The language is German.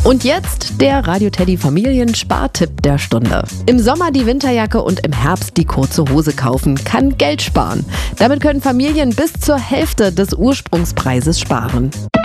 Und jetzt der Radio Teddy Familienspartipp der Stunde. Im Sommer die Winterjacke und im Herbst die kurze Hose kaufen kann Geld sparen. Damit können Familien bis zur Hälfte des Ursprungspreises sparen.